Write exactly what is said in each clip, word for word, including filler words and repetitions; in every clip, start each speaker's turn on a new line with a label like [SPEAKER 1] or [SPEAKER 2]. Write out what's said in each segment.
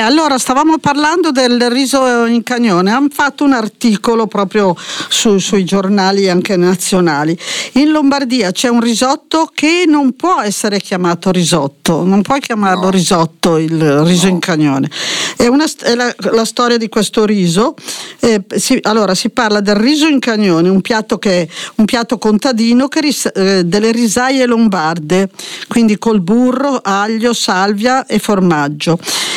[SPEAKER 1] allora stavamo parlando del riso in cagnone. Hanno fatto un articolo proprio su, sui giornali anche nazionali. In Lombardia c'è un risotto che non può essere chiamato risotto, non puoi chiamarlo
[SPEAKER 2] No.
[SPEAKER 1] risotto, il riso
[SPEAKER 2] No.
[SPEAKER 1] in cagnone. È, una, è la, la storia di questo riso. Eh, si, allora si parla del riso in cagnone, un piatto che è un piatto contadino che ris, eh, delle risaie lombarde, quindi col burro, aglio, salvia e formaggio.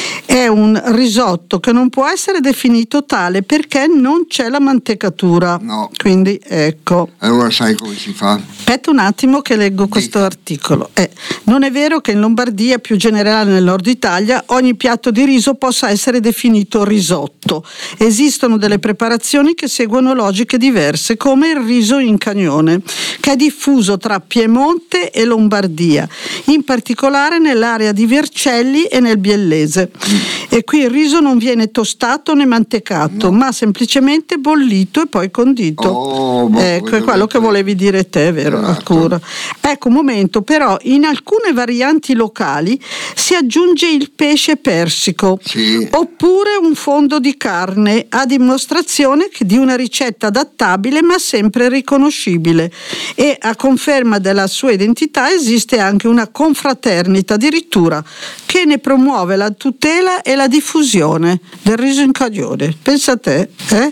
[SPEAKER 1] È un risotto che non può essere definito tale perché non c'è la mantecatura.
[SPEAKER 2] No.
[SPEAKER 1] Quindi ecco.
[SPEAKER 2] Allora sai come si fa?
[SPEAKER 1] Aspetta un attimo che leggo questo
[SPEAKER 2] Dica.
[SPEAKER 1] articolo. Eh, non è vero che in Lombardia, più generale nel nord Italia, ogni piatto di riso possa essere definito risotto. Esistono delle preparazioni che seguono logiche diverse, come il riso in cagnone, che è diffuso tra Piemonte e Lombardia, in particolare nell'area di Vercelli e nel Biellese. E qui il riso non viene tostato né mantecato,
[SPEAKER 2] No.
[SPEAKER 1] ma semplicemente bollito e poi condito.
[SPEAKER 2] Oh, ma
[SPEAKER 1] ecco, è
[SPEAKER 2] quello
[SPEAKER 1] quello
[SPEAKER 2] che-
[SPEAKER 1] che volevi dire te, vero?
[SPEAKER 2] Esatto.
[SPEAKER 1] Arturo? Ecco, un momento, però in alcune varianti locali si aggiunge il pesce persico,
[SPEAKER 2] Sì.
[SPEAKER 1] oppure un fondo di carne, a dimostrazione che di una ricetta adattabile ma sempre riconoscibile, e a conferma della sua identità esiste anche una confraternita addirittura che ne promuove la tutela e la diffusione del riso in cagnone. Pensa a te, eh?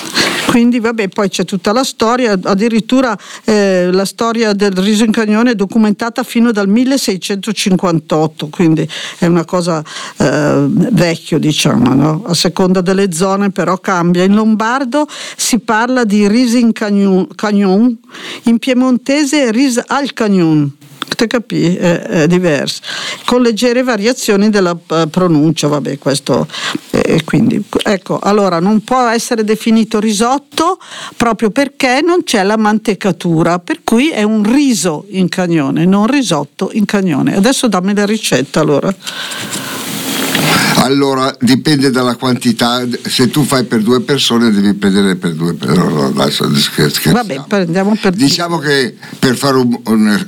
[SPEAKER 1] Quindi vabbè, poi c'è tutta la storia, addirittura eh, la storia del riso in cagnone è documentata fino dal milleseicentocinquantotto, quindi è una cosa eh, vecchio, diciamo, no? A seconda delle zone però cambia. In lombardo si parla di riso in cagnon, cagnon, in piemontese ris al cagnon. Te capì? È, è diverso, con leggere variazioni della uh, pronuncia, vabbè, questo e eh, quindi ecco, allora non può essere definito risotto proprio perché non c'è la mantecatura, per cui è un riso in cagnone, non risotto in cagnone. Adesso dammi la ricetta, allora.
[SPEAKER 2] Allora dipende dalla quantità, se tu fai per due persone devi prendere per due persone. No, no, adesso scherziamo.
[SPEAKER 1] Vabbè, prendiamo per
[SPEAKER 2] Diciamo che per fare un, un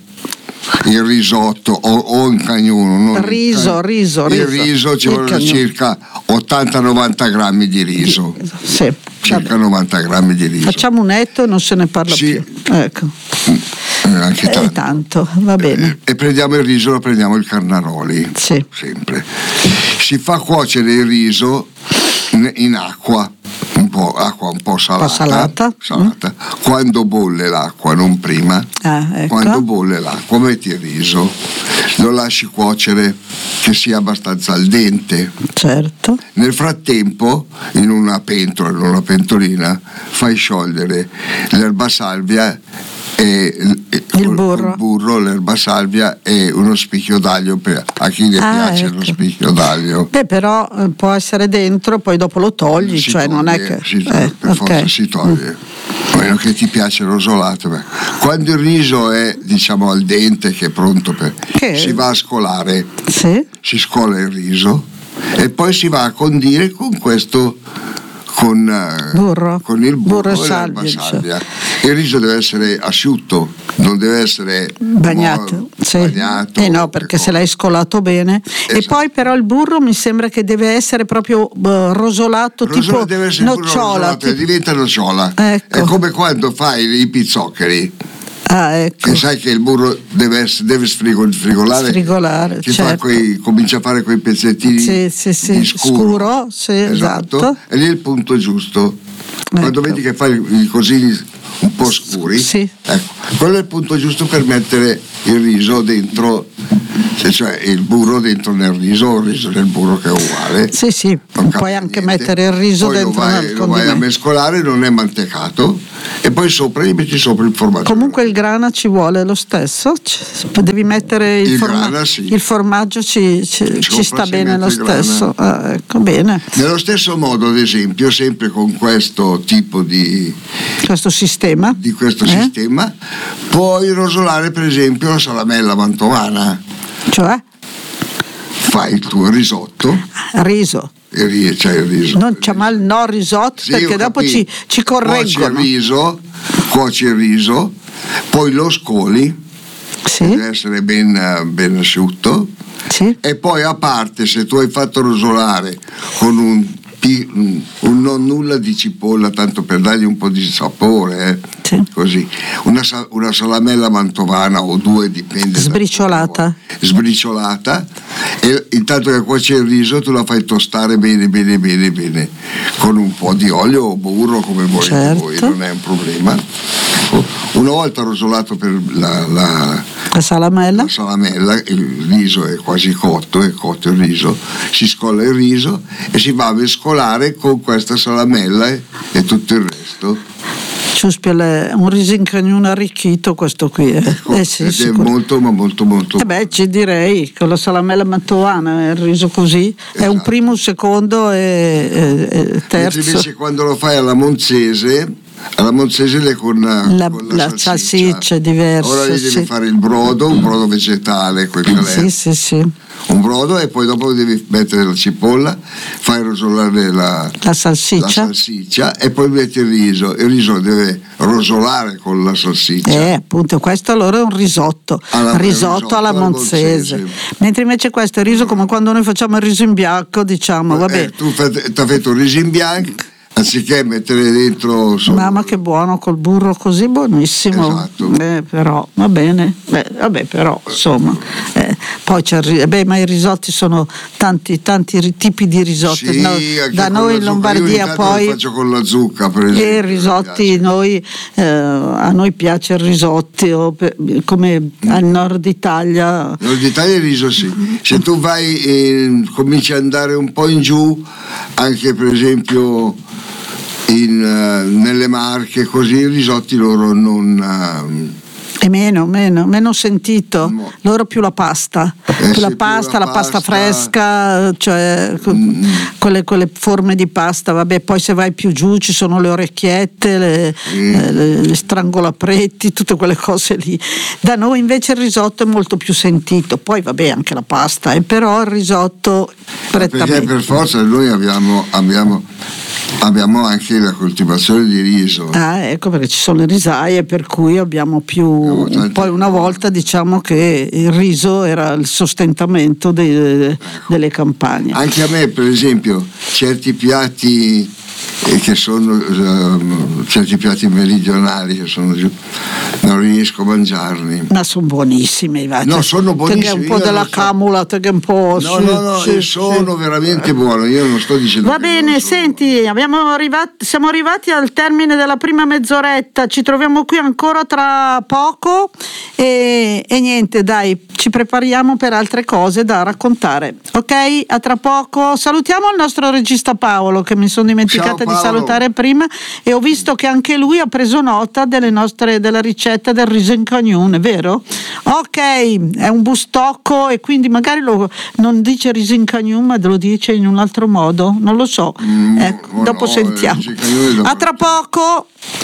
[SPEAKER 2] il risotto o, o in cagnone, non
[SPEAKER 1] riso,
[SPEAKER 2] il,
[SPEAKER 1] riso,
[SPEAKER 2] il
[SPEAKER 1] riso,
[SPEAKER 2] riso ci
[SPEAKER 1] il
[SPEAKER 2] vogliono
[SPEAKER 1] cagnone.
[SPEAKER 2] circa ottanta novanta grammi di riso,
[SPEAKER 1] Sì,
[SPEAKER 2] circa
[SPEAKER 1] vabbè.
[SPEAKER 2] novanta grammi di riso.
[SPEAKER 1] Facciamo un etto e non se ne parla
[SPEAKER 2] Sì.
[SPEAKER 1] più, ecco.
[SPEAKER 2] Eh, anche
[SPEAKER 1] E
[SPEAKER 2] tanto.
[SPEAKER 1] tanto, va bene.
[SPEAKER 2] E prendiamo il riso, lo prendiamo il carnaroli,
[SPEAKER 1] Sì.
[SPEAKER 2] sempre. Si fa cuocere il riso in, in acqua, un po' acqua un po' salata,
[SPEAKER 1] salata.
[SPEAKER 2] salata. Quando bolle l'acqua, non prima.
[SPEAKER 1] Ah, ecco.
[SPEAKER 2] Quando bolle l'acqua metti il riso, lo lasci cuocere che sia abbastanza al dente.
[SPEAKER 1] Certo.
[SPEAKER 2] Nel frattempo, in una pentola, in una pentolina, fai sciogliere l'erba salvia e
[SPEAKER 1] Il burro.
[SPEAKER 2] il burro, l'erba salvia e uno spicchio d'aglio per a chi ne
[SPEAKER 1] Ah,
[SPEAKER 2] piace
[SPEAKER 1] ecco.
[SPEAKER 2] lo spicchio d'aglio.
[SPEAKER 1] Beh, però eh, può essere dentro, poi dopo lo togli,
[SPEAKER 2] Si
[SPEAKER 1] cioè
[SPEAKER 2] toglie,
[SPEAKER 1] non è che
[SPEAKER 2] si,
[SPEAKER 1] eh,
[SPEAKER 2] per
[SPEAKER 1] ok.
[SPEAKER 2] forza si toglie. A meno che ti piace rosolato. Beh. Quando il riso è, diciamo, al dente, che è pronto per
[SPEAKER 1] Che-
[SPEAKER 2] si va a scolare,
[SPEAKER 1] Sì.
[SPEAKER 2] si scola il riso e poi si va a condire con questo con, eh,
[SPEAKER 1] Burro.
[SPEAKER 2] con il burro,
[SPEAKER 1] Burro e
[SPEAKER 2] e l'erba
[SPEAKER 1] salvia,
[SPEAKER 2] salvia. Il riso deve essere asciutto, non deve essere
[SPEAKER 1] Bagnato,
[SPEAKER 2] mo-
[SPEAKER 1] sì.
[SPEAKER 2] bagnato,
[SPEAKER 1] Eh no, perché se l'hai scolato bene. E
[SPEAKER 2] Esatto.
[SPEAKER 1] poi però il burro mi sembra che deve essere proprio eh, rosolato,
[SPEAKER 2] Rosola
[SPEAKER 1] tipo
[SPEAKER 2] deve essere burro
[SPEAKER 1] nocciola.
[SPEAKER 2] rosolato,
[SPEAKER 1] tipo-
[SPEAKER 2] diventa nocciola.
[SPEAKER 1] Ecco.
[SPEAKER 2] È come quando fai i pizzoccheri,
[SPEAKER 1] Ah, ecco.
[SPEAKER 2] che sai che il burro deve, essere, deve sfrigol- sfrigolare,
[SPEAKER 1] Sfrigolare,
[SPEAKER 2] che fa
[SPEAKER 1] certo.
[SPEAKER 2] quei, comincia a fare quei pezzettini
[SPEAKER 1] Sì, sì, sì,
[SPEAKER 2] di scuro,
[SPEAKER 1] scuro, sì, esatto.
[SPEAKER 2] E lì è il punto giusto. Quando
[SPEAKER 1] Ecco.
[SPEAKER 2] vedi che fai i cosini un po' scuri,
[SPEAKER 1] Sì.
[SPEAKER 2] ecco, quello è il punto giusto per mettere il riso dentro, cioè il burro dentro nel riso o il riso nel burro, che è uguale.
[SPEAKER 1] Sì, sì,
[SPEAKER 2] Non
[SPEAKER 1] puoi
[SPEAKER 2] cambia
[SPEAKER 1] anche
[SPEAKER 2] niente.
[SPEAKER 1] mettere il riso
[SPEAKER 2] Poi
[SPEAKER 1] dentro
[SPEAKER 2] lo vai,
[SPEAKER 1] nel
[SPEAKER 2] lo vai a
[SPEAKER 1] condimento.
[SPEAKER 2] mescolare, non è mantecato, e poi sopra gli metti sopra il formaggio.
[SPEAKER 1] Comunque il grana ci vuole lo stesso, ci- devi mettere il,
[SPEAKER 2] Il
[SPEAKER 1] forma-
[SPEAKER 2] grana, sì.
[SPEAKER 1] il formaggio ci, ci-
[SPEAKER 2] Sopra
[SPEAKER 1] ci sta
[SPEAKER 2] si
[SPEAKER 1] bene
[SPEAKER 2] mette
[SPEAKER 1] lo
[SPEAKER 2] il grana.
[SPEAKER 1] stesso. Ah, ecco, bene,
[SPEAKER 2] Nello stesso modo, ad esempio, sempre con questo tipo di,
[SPEAKER 1] questo sistema.
[SPEAKER 2] di questo
[SPEAKER 1] Eh?
[SPEAKER 2] sistema, puoi rosolare per esempio la salamella mantovana.
[SPEAKER 1] Cioè,
[SPEAKER 2] Fai il tuo risotto,
[SPEAKER 1] riso.
[SPEAKER 2] e ri- c'è il riso.
[SPEAKER 1] Non c'è mal no risotto,
[SPEAKER 2] Sì,
[SPEAKER 1] perché
[SPEAKER 2] ho
[SPEAKER 1] dopo
[SPEAKER 2] capito.
[SPEAKER 1] ci, ci
[SPEAKER 2] Cuoci il
[SPEAKER 1] correggono.
[SPEAKER 2] riso, cuoci il riso, poi lo scoli,
[SPEAKER 1] sì.
[SPEAKER 2] deve essere ben, ben asciutto,
[SPEAKER 1] sì.
[SPEAKER 2] E poi a parte, se tu hai fatto rosolare con un, un non nulla di cipolla, tanto per dargli un po' di sapore, eh, sì. Così una, una salamella mantovana o due, dipende,
[SPEAKER 1] sbriciolata
[SPEAKER 2] sbriciolata, e intanto che cuoce il riso tu la fai tostare bene bene bene bene con un po' di olio o burro, come volete, certo. Voi, non è un problema. Una volta rosolato per la, la,
[SPEAKER 1] la, salamella.
[SPEAKER 2] la salamella, il riso è quasi cotto, è cotto il riso, si scolla il riso e si va a mescolare con questa salamella e, e tutto il resto.
[SPEAKER 1] È un riso in cagnone arricchito questo qui, eh.
[SPEAKER 2] Ecco,
[SPEAKER 1] eh sì,
[SPEAKER 2] ed è molto ma molto molto
[SPEAKER 1] eh beh, ci direi con la salamella mantovana il riso così, esatto. È un primo, un secondo e, e, e terzo.
[SPEAKER 2] Mentre invece quando lo fai alla monzese, alla monzese le con
[SPEAKER 1] la,
[SPEAKER 2] con la,
[SPEAKER 1] la
[SPEAKER 2] salsiccia.
[SPEAKER 1] salsiccia è diversa.
[SPEAKER 2] Ora gli
[SPEAKER 1] sì.
[SPEAKER 2] Devi fare il brodo, un brodo vegetale, quel che
[SPEAKER 1] sì,
[SPEAKER 2] è.
[SPEAKER 1] Sì, sì.
[SPEAKER 2] Un brodo, e poi dopo devi mettere la cipolla, fai rosolare la,
[SPEAKER 1] la, salsiccia.
[SPEAKER 2] la salsiccia e poi metti il riso. Il riso deve rosolare con la salsiccia.
[SPEAKER 1] Eh, appunto, questo allora è un risotto, alla, risotto, risotto alla monzese. monzese. Mentre invece questo è il riso come quando noi facciamo il riso in bianco, diciamo, vabbè.
[SPEAKER 2] Eh, tu ti hai fatto il riso in bianco, anziché mettere dentro solo...
[SPEAKER 1] Mamma che buono col burro così, buonissimo.
[SPEAKER 2] Esatto.
[SPEAKER 1] Eh, però va bene, Beh, vabbè però insomma eh, poi c'è il, beh, ma i risotti sono tanti tanti tipi di risotti,
[SPEAKER 2] sì,
[SPEAKER 1] no, da noi in Lombardia
[SPEAKER 2] io
[SPEAKER 1] poi
[SPEAKER 2] lo faccio con la zucca, per esempio,
[SPEAKER 1] e i risotti noi, eh, a noi piace il risotto come al nord Italia.
[SPEAKER 2] Nord Italia il riso sì, se tu vai e cominci ad andare un po' in giù, anche per esempio in, uh, nelle Marche, così i risotti loro non uh,
[SPEAKER 1] è meno, meno, meno sentito, no. Loro più la pasta,
[SPEAKER 2] eh
[SPEAKER 1] più
[SPEAKER 2] sì,
[SPEAKER 1] la pasta,
[SPEAKER 2] più la
[SPEAKER 1] la pasta,
[SPEAKER 2] pasta
[SPEAKER 1] fresca, cioè mm. quelle, quelle forme di pasta, vabbè, poi se vai più giù ci sono le orecchiette, le, mm. le, le strangolapretti, tutte quelle cose lì. Da noi invece il risotto è molto più sentito, poi vabbè anche la pasta, e però il risotto prettamente.
[SPEAKER 2] Perché per forza noi abbiamo, abbiamo abbiamo anche la coltivazione di riso.
[SPEAKER 1] Ah, ecco, perché ci sono le risaie, per cui abbiamo più. Poi una volta diciamo che il riso era il sostentamento de, ecco. delle campagne.
[SPEAKER 2] Anche a me, per esempio, certi piatti che sono uh, certi piatti meridionali che sono giù, non riesco a mangiarli.
[SPEAKER 1] Ma sono buonissimi, va.
[SPEAKER 2] No, sono buonissimi.
[SPEAKER 1] Te che un po' della so. camola, te che un po'.
[SPEAKER 2] No,
[SPEAKER 1] sì,
[SPEAKER 2] no, no,
[SPEAKER 1] sì,
[SPEAKER 2] sono
[SPEAKER 1] sì.
[SPEAKER 2] veramente buoni. Io non sto dicendo.
[SPEAKER 1] Va bene, senti, abbiamo arrivati, siamo arrivati al termine della prima mezz'oretta. Ci troviamo qui ancora tra poco e, e niente, dai, ci prepariamo per altre cose da raccontare. Ok, a tra poco. Salutiamo il nostro regista Paolo, che mi sono dimenticata di salutare prima, e ho visto che anche lui ha preso nota delle nostre della ricetta del riso in cagnone, vero? Ok, è un bustocco e quindi magari lo, non dice riso in cagnone ma lo dice in un altro modo, non lo so.
[SPEAKER 2] Mm,
[SPEAKER 1] ecco,
[SPEAKER 2] oh
[SPEAKER 1] dopo
[SPEAKER 2] no,
[SPEAKER 1] sentiamo.
[SPEAKER 2] A
[SPEAKER 1] tra poco.